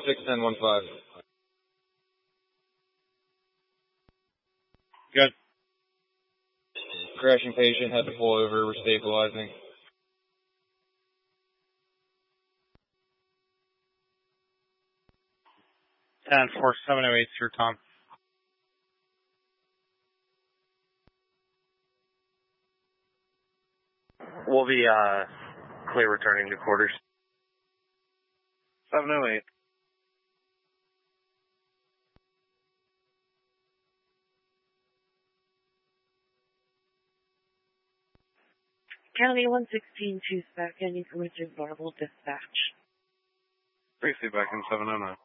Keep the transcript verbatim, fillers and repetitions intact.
six ten one five. Good. Crashing patient, had to pull over, we're stabilizing. ten four seven oh eight, Sir Tom. We'll be uh, clear returning to quarters. seven oh eight. County one sixteen, choose back any permission verbal dispatch. Briefly back in seven oh nine.